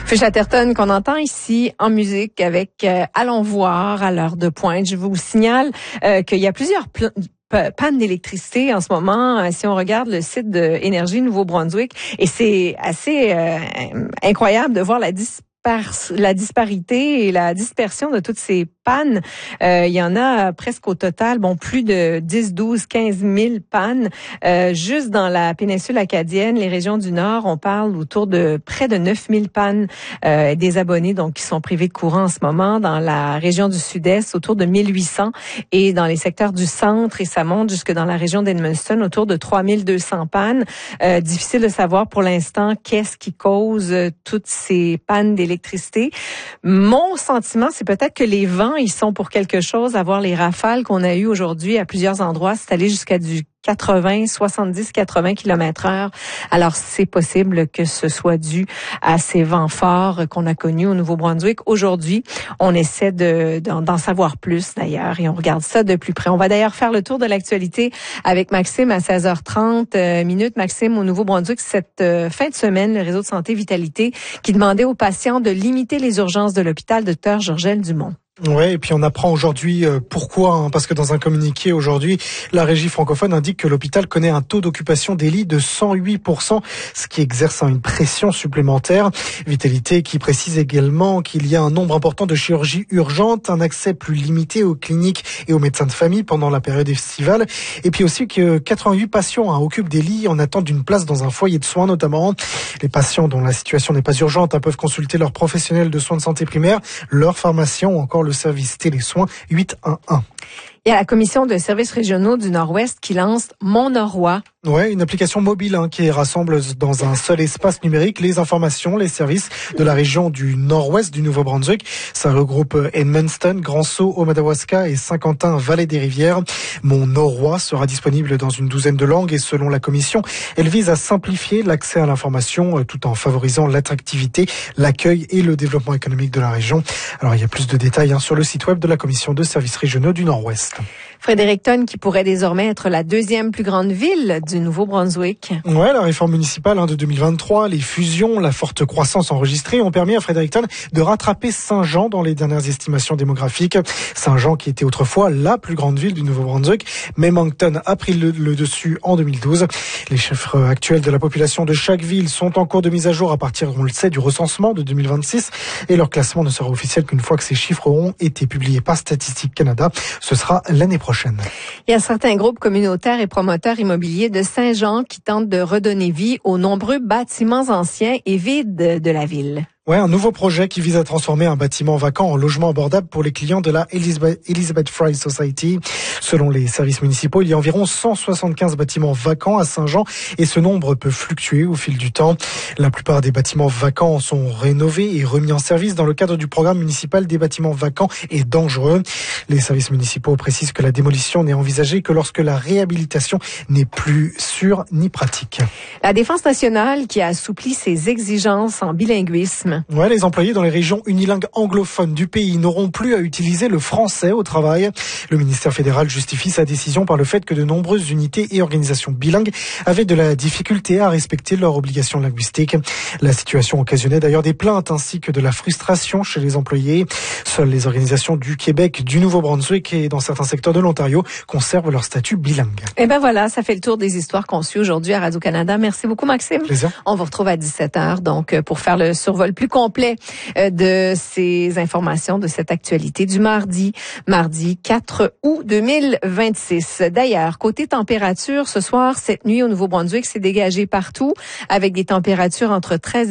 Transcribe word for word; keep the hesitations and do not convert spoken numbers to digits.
Chatterton qu'on entend ici en musique avec euh, Allons voir à l'heure de pointe. Je vous signale euh, qu'il y a plusieurs pl- panne d'électricité en ce moment, euh, si on regarde le site de Énergie Nouveau-Brunswick, et c'est assez euh, incroyable de voir la disparition la disparité et la dispersion de toutes ces pannes. Euh, il y en a presque au total, bon, plus de dix, douze, quinze mille pannes. Euh, juste dans la péninsule acadienne, les régions du Nord, on parle autour de près de neuf mille pannes euh, des abonnés donc qui sont privés de courant en ce moment. Dans la région du Sud-Est, autour de mille huit cents, et dans les secteurs du centre, et ça monte jusque dans la région d'Edmundston, autour de trois mille deux cents pannes. Euh, difficile de savoir pour l'instant qu'est-ce qui cause euh, toutes ces pannes d'électricité. Mon sentiment, c'est peut-être que les vents, ils sont pour quelque chose. À voir les rafales qu'on a eues aujourd'hui à plusieurs endroits, c'est allé jusqu'à du quatre-vingts, soixante-dix, quatre-vingts kilomètres heure. Alors, c'est possible que ce soit dû à ces vents forts qu'on a connus au Nouveau-Brunswick. Aujourd'hui, on essaie de, d'en savoir plus d'ailleurs et on regarde ça de plus près. On va d'ailleurs faire le tour de l'actualité avec Maxime à seize heures trente minutes. Maxime, au Nouveau-Brunswick, cette euh, fin de semaine, le réseau de santé Vitalité qui demandait aux patients de limiter les urgences de l'hôpital Docteur Georgel Dumont. Ouais, et puis on apprend aujourd'hui euh, pourquoi, hein, parce que dans un communiqué aujourd'hui, la régie francophone indique que l'hôpital connaît un taux d'occupation des lits de cent huit pour cent, ce qui exerce hein, une pression supplémentaire. Vitalité qui précise également qu'il y a un nombre important de chirurgies urgentes, un accès plus limité aux cliniques et aux médecins de famille pendant la période estivale, et puis aussi que quatre-vingt-huit patients hein, occupent des lits en attente d'une place dans un foyer de soins notamment. Les patients dont la situation n'est pas urgente hein, peuvent consulter leurs professionnels de soins de santé primaire, leurs pharmaciens ou encore le service télésoins huit un un. Il y a la commission de services régionaux du Nord-Ouest qui lance Mon Norois. Ouais, une application mobile hein, qui rassemble dans un seul espace numérique les informations, les services de la région du Nord-Ouest du Nouveau-Brunswick. Ça regroupe Edmundston, Grand-Sault, Haut-Madawaska et Saint-Quentin, Vallée des Rivières. Mon Norois sera disponible dans une douzaine de langues et selon la commission, elle vise à simplifier l'accès à l'information tout en favorisant l'attractivité, l'accueil et le développement économique de la région. Alors il y a plus de détails hein, sur le site web de la commission de services régionaux du Nord-Ouest. Fredericton qui pourrait désormais être la deuxième plus grande ville du Nouveau-Brunswick. Ouais, la réforme municipale hein, de deux mille vingt-trois, les fusions, la forte croissance enregistrée ont permis à Fredericton de rattraper Saint-Jean dans les dernières estimations démographiques. Saint-Jean qui était autrefois la plus grande ville du Nouveau-Brunswick, mais Moncton a pris le, le dessus en deux mille douze. Les chiffres actuels de la population de chaque ville sont en cours de mise à jour à partir, on le sait, du recensement de deux mille vingt-six et leur classement ne sera officiel qu'une fois que ces chiffres auront été publiés par Statistique Canada. Ce sera l'année prochaine. Il y a certains groupes communautaires et promoteurs immobiliers de Saint-Jean qui tentent de redonner vie aux nombreux bâtiments anciens et vides de la ville. Ouais, un nouveau projet qui vise à transformer un bâtiment vacant en logement abordable pour les clients de la Elizabeth, Elizabeth Fry Society. Selon les services municipaux, il y a environ cent soixante-quinze bâtiments vacants à Saint-Jean et ce nombre peut fluctuer au fil du temps. La plupart des bâtiments vacants sont rénovés et remis en service dans le cadre du programme municipal des bâtiments vacants et dangereux. Les services municipaux précisent que la démolition n'est envisagée que lorsque la réhabilitation n'est plus sûre ni pratique. La Défense nationale qui a assoupli ses exigences en bilinguisme. Ouais, les employés dans les régions unilingues anglophones du pays n'auront plus à utiliser le français au travail. Le ministère fédéral justifie sa décision par le fait que de nombreuses unités et organisations bilingues avaient de la difficulté à respecter leurs obligations linguistiques. La situation occasionnait d'ailleurs des plaintes ainsi que de la frustration chez les employés. Seules les organisations du Québec, du Nouveau-Brunswick et dans certains secteurs de l'Ontario conservent leur statut bilingue. Et ben voilà, ça fait le tour des histoires qu'on suit aujourd'hui à Radio-Canada. Merci beaucoup Maxime. Plaisir. On vous retrouve à dix-sept heures donc pour faire le survol plus complet de ces informations, de cette actualité du mardi, mardi quatre août deux mille vingt-six. D'ailleurs, côté température, ce soir, cette nuit au Nouveau-Brunswick, c'est dégagé partout avec des températures entre treize